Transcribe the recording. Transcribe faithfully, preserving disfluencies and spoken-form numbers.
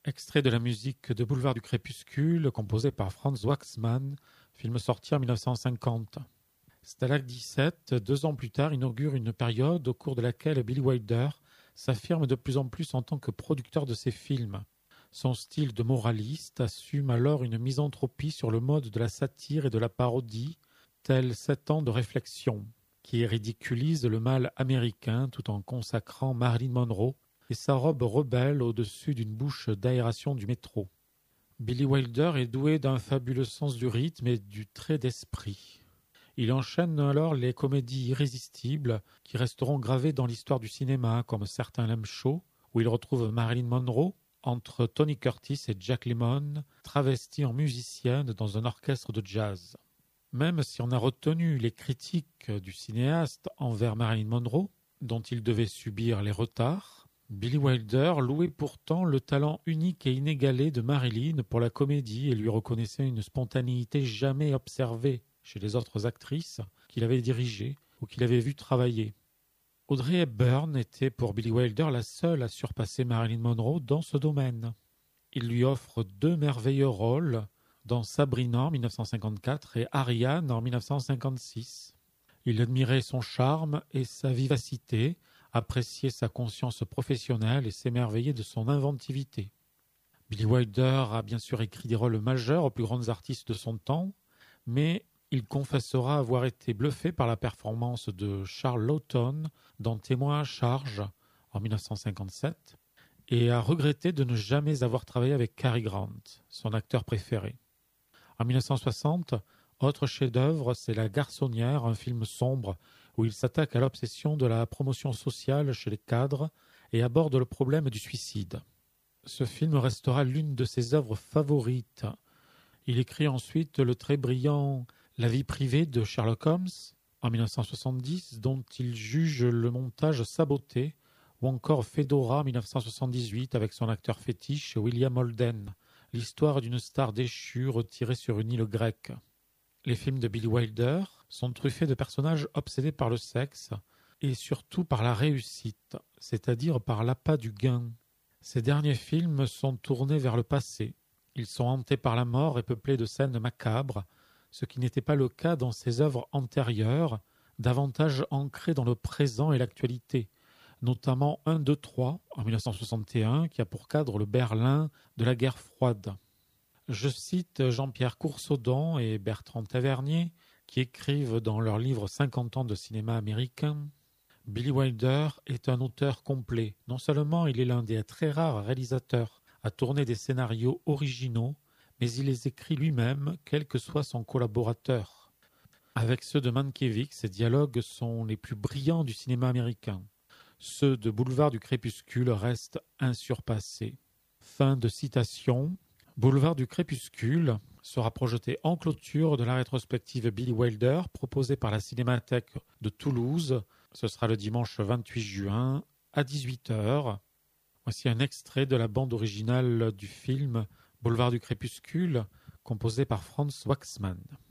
Extrait de la musique de Boulevard du Crépuscule, composé par Franz Waxman, film sorti en mille neuf cent cinquante. Stalag dix-sept, deux ans plus tard, inaugure une période au cours de laquelle Billy Wilder s'affirme de plus en plus en tant que producteur de ses films. Son style de moraliste assume alors une misanthropie sur le mode de la satire et de la parodie, tel Sept ans de réflexion, qui ridiculise le mal américain tout en consacrant Marilyn Monroe et sa robe rebelle au-dessus d'une bouche d'aération du métro. Billy Wilder est doué d'un fabuleux sens du rythme et du trait d'esprit. Il enchaîne alors les comédies irrésistibles qui resteront gravées dans l'histoire du cinéma, comme Certains l'aiment chaud, où il retrouve Marilyn Monroe, entre Tony Curtis et Jack Lemmon, travestis en musicienne dans un orchestre de jazz. Même si on a retenu les critiques du cinéaste envers Marilyn Monroe, dont il devait subir les retards, Billy Wilder louait pourtant le talent unique et inégalé de Marilyn pour la comédie et lui reconnaissait une spontanéité jamais observée chez les autres actrices qu'il avait dirigées ou qu'il avait vues travailler. Audrey Hepburn était pour Billy Wilder la seule à surpasser Marilyn Monroe dans ce domaine. Il lui offre deux merveilleux rôles dans Sabrina en mille neuf cent cinquante-quatre et Ariane en mille neuf cent cinquante-six. Il admirait son charme et sa vivacité, appréciait sa conscience professionnelle et s'émerveillait de son inventivité. Billy Wilder a bien sûr écrit des rôles majeurs aux plus grandes artistes de son temps, mais il confessera avoir été bluffé par la performance de Charles Laughton dans Témoin à charge en mille neuf cent cinquante-sept et a regretté de ne jamais avoir travaillé avec Cary Grant, son acteur préféré. En mille neuf cent soixante, autre chef-d'œuvre, c'est La Garçonnière, un film sombre où il s'attaque à l'obsession de la promotion sociale chez les cadres et aborde le problème du suicide. Ce film restera l'une de ses œuvres favorites. Il écrit ensuite le très brillant La vie privée de Sherlock Holmes en mille neuf cent soixante-dix, dont il juge le montage saboté, ou encore Fedora en mille neuf cent soixante-dix-huit avec son acteur fétiche William Holden, l'histoire d'une star déchue retirée sur une île grecque. Les films de Billy Wilder sont truffés de personnages obsédés par le sexe et surtout par la réussite, c'est-à-dire par l'appât du gain. Ces derniers films sont tournés vers le passé. Ils sont hantés par la mort et peuplés de scènes macabres, ce qui n'était pas le cas dans ses œuvres antérieures, davantage ancrées dans le présent et l'actualité, notamment un, deux, trois en mille neuf cent soixante et un, qui a pour cadre le Berlin de la guerre froide. Je cite Jean-Pierre Coursaudon et Bertrand Tavernier, qui écrivent dans leur livre cinquante ans de cinéma américain. Billy Wilder est un auteur complet. Non seulement il est l'un des très rares réalisateurs à tourner des scénarios originaux, mais il les écrit lui-même, quel que soit son collaborateur. Avec ceux de Mankiewicz, ses dialogues sont les plus brillants du cinéma américain. Ceux de Boulevard du Crépuscule restent insurpassés. Fin de citation. Boulevard du Crépuscule sera projeté en clôture de la rétrospective Billy Wilder proposée par la Cinémathèque de Toulouse. Ce sera le dimanche vingt-huit juin à dix-huit heures. Voici un extrait de la bande originale du film Boulevard du Crépuscule, composé par Franz Waxman.